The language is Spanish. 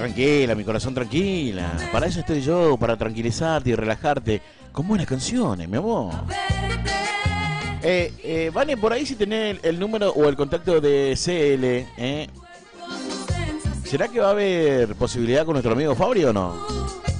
tranquila, mi corazón, tranquila. Para eso estoy yo, para tranquilizarte y relajarte con buenas canciones, mi amor. Vane, por ahí si tenés el número o el contacto de CL, ¿será que va a haber posibilidad con nuestro amigo Fabri o no?